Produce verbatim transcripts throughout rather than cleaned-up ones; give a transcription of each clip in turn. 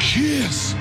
Cheers.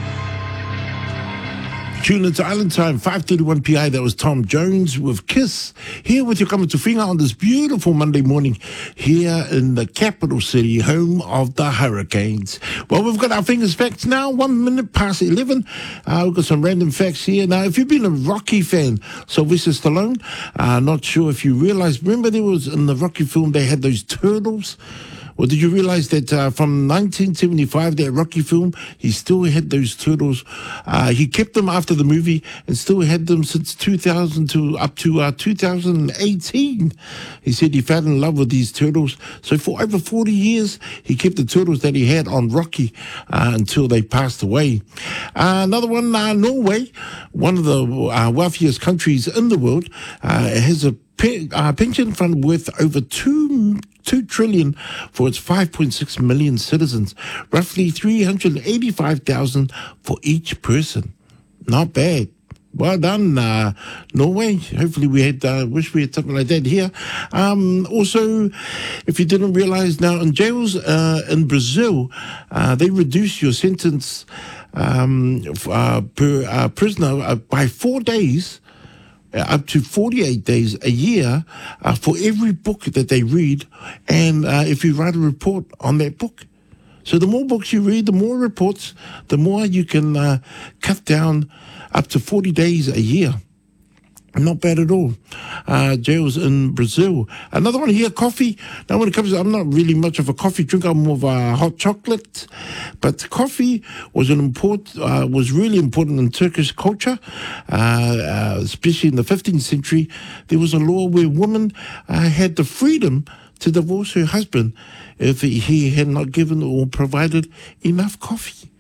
Tune into Island Time, five thirty-one P I. That was Tom Jones with Kiss. Here with your coming to Whinga on this beautiful Monday morning here in the capital city, home of the Hurricanes. Well, we've got our fingers facts now, one minute past eleven. Uh, we've got some random facts here. Now, if you've been a Rocky fan, Sylvester Stallone, uh, not sure if you realize, remember there was in the Rocky film, they had those turtles? Well, did you realize that uh, from nineteen seventy-five, that Rocky film, he still had those turtles. Uh, he kept them after the movie and still had them since two thousand to up to uh, two thousand eighteen. He said he fell in love with these turtles. So for over forty years, he kept the turtles that he had on Rocky uh, until they passed away. Uh, another one, uh, Norway, one of the uh, wealthiest countries in the world, uh, has a Pe- uh, pension fund worth over two two trillion for its five point six million citizens, roughly three hundred eighty-five thousand for each person. Not bad. Well done, uh, Norway. Hopefully we had, uh, wish we had something like that here. Um, also, if you didn't realize now, in jails uh, in Brazil, uh, they reduce your sentence um, uh, per uh, prisoner uh, by four days. Uh, up to forty-eight days a year uh, for every book that they read, and uh, if you write a report on that book. So the more books you read, the more reports, the more you can uh, cut down up to forty days a year. Not bad at all. Uh, jails in Brazil. Another one here, coffee. Now, when it comes to, I'm not really much of a coffee drinker. I'm more of a hot chocolate. But coffee was an import, uh, was really important in Turkish culture, uh, uh, especially in the fifteenth century. There was a law where women uh, had the freedom to divorce her husband if he had not given or provided enough coffee.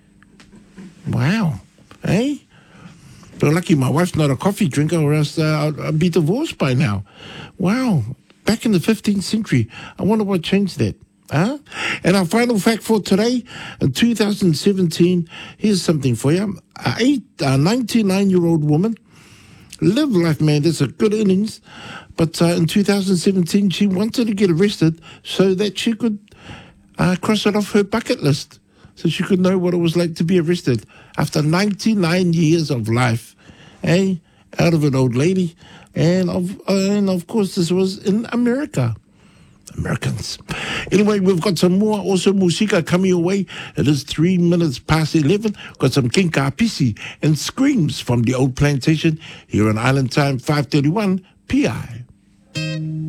Wow. Eh? But lucky my wife's not a coffee drinker, or else uh, I'd, I'd be divorced by now. Wow. Back in the fifteenth century. I wonder what changed that. Huh? And our final fact for today, in two thousand seventeen, here's something for you. A eight, a ninety-nine-year-old woman, live life, man, that's a good innings. But uh, in two thousand seventeen, she wanted to get arrested so that she could uh, cross it off her bucket list, so she could know what it was like to be arrested after ninety-nine years of life, eh? Out of an old lady. And of, uh, and of course, this was in America. Americans. Anyway, we've got some more also musika coming your way. It is three minutes past eleven. Got some Kinka Pisi and Screams from the Old Plantation here on Island Time, five thirty-one P I.